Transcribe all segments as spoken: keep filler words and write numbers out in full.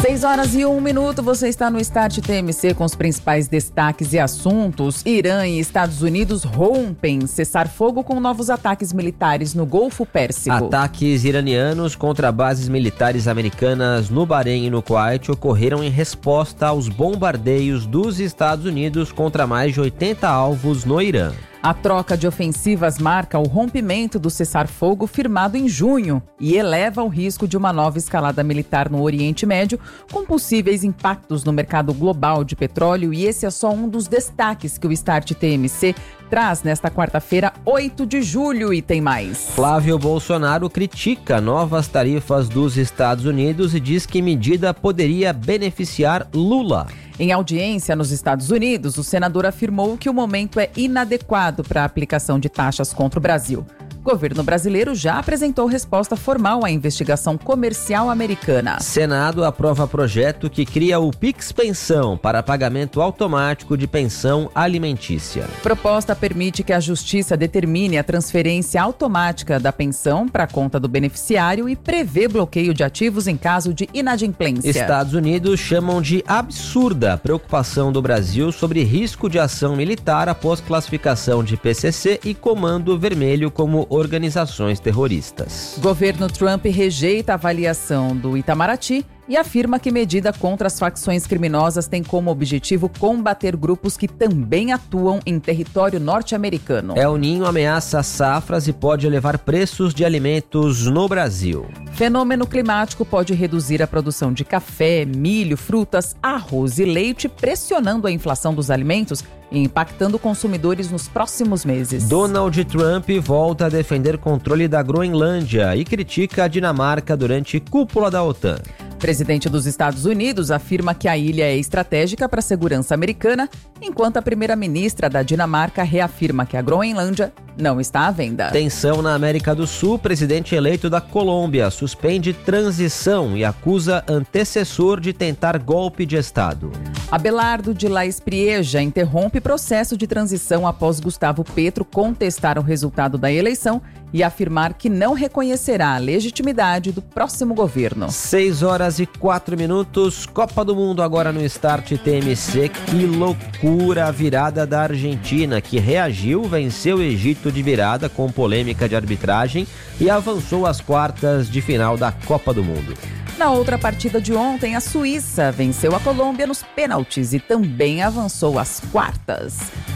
seis horas e um minuto, você está no Start T M C com os principais destaques e assuntos. Irã e Estados Unidos rompem cessar-fogo com novos ataques militares no Golfo Pérsico. Ataques iranianos contra bases militares americanas no Bahrein e no Kuwait ocorreram em resposta aos bombardeios dos Estados Unidos contra mais de oitenta alvos no Irã. A troca de ofensivas marca o rompimento do cessar-fogo firmado em junho e eleva o risco de uma nova escalada militar no Oriente Médio, com possíveis impactos no mercado global de petróleo, e esse é só um dos destaques que o Start T M C traz nesta quarta-feira, oito de julho, e tem mais. Flávio Bolsonaro critica novas tarifas dos Estados Unidos e diz que medida poderia beneficiar Lula. Em audiência nos Estados Unidos, o senador afirmou que o momento é inadequado para a aplicação de taxas contra o Brasil. O governo brasileiro já apresentou resposta formal à investigação comercial americana. Senado aprova projeto que cria o Pix Pensão para pagamento automático de pensão alimentícia. Proposta permite que a Justiça determine a transferência automática da pensão para a conta do beneficiário e prevê bloqueio de ativos em caso de inadimplência. Estados Unidos chamam de absurda a preocupação do Brasil sobre risco de ação militar após classificação de P C C e Comando Vermelho como organizações terroristas. Governo Trump rejeita a avaliação do Itamaraty e afirma que medida contra as facções criminosas tem como objetivo combater grupos que também atuam em território norte-americano. El Niño ameaça safras e pode elevar preços de alimentos no Brasil. Fenômeno climático pode reduzir a produção de café, milho, frutas, arroz e leite, pressionando a inflação dos alimentos e impactando consumidores nos próximos meses. Donald Trump volta a defender controle da Groenlândia e critica a Dinamarca durante cúpula da OTAN. Presidente dos Estados Unidos afirma que a ilha é estratégica para a segurança americana, enquanto a primeira-ministra da Dinamarca reafirma que a Groenlândia não está à venda. Tensão na América do Sul. Presidente eleito da Colômbia suspende transição e acusa antecessor de tentar golpe de Estado. Abelardo de La Espriella interrompe processo de transição após Gustavo Petro contestar o resultado da eleição e afirmar que não reconhecerá a legitimidade do próximo governo. seis horas e quatro minutos, Copa do Mundo agora no Start T M C. Que loucura a virada da Argentina, que reagiu, venceu o Egito de virada com polêmica de arbitragem e avançou às quartas de final da Copa do Mundo. Na outra partida de ontem, a Suíça venceu a Colômbia nos pênaltis e também avançou às quartas.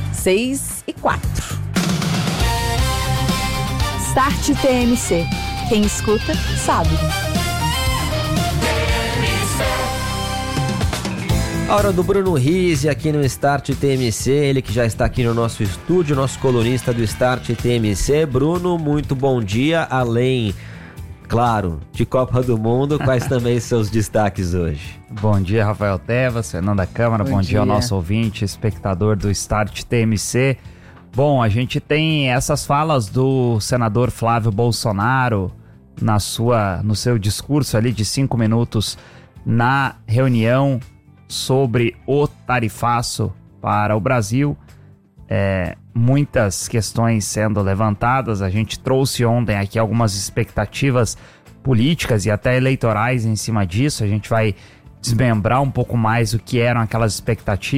seis e quatro. Start T M C. Quem escuta, sabe. A hora do Bruno Rizzi aqui no Start T M C, ele que já está aqui no nosso estúdio, nosso colunista do Start T M C. Bruno, muito bom dia. Além, claro, de Copa do Mundo, quais também seus destaques hoje? Bom dia, Rafael Tevas, Fernanda Câmara, bom, bom dia. dia ao nosso ouvinte, espectador do Start T M C. Bom, a gente tem essas falas do senador Flávio Bolsonaro na sua, no seu discurso ali de cinco minutos na reunião sobre o tarifaço para o Brasil. É, muitas questões sendo levantadas. A gente trouxe ontem aqui algumas expectativas políticas e até eleitorais em cima disso. A gente vai desmembrar um pouco mais o que eram aquelas expectativas.